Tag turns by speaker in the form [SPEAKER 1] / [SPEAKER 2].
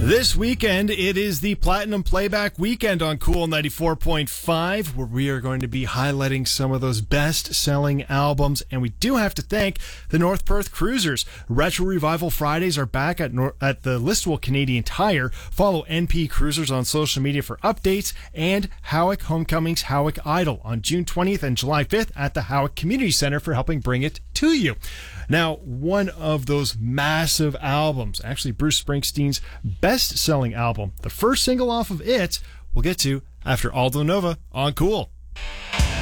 [SPEAKER 1] This weekend, it is the Platinum Playback Weekend on Cool 94.5, where we are going to be highlighting some of those best-selling albums. And we do have to thank the North Perth Cruisers. Retro Revival Fridays are back at the Listowel Canadian Tire. Follow NP Cruisers on social media for updates, and Howick Homecoming's Howick Idol on June 20th and July 5th at the Howick Community Center for helping bring it to you. Now, one of those massive albums, actually Bruce Springsteen's best-selling album, the first single off of it, we'll get to after Aldo Nova on Cool.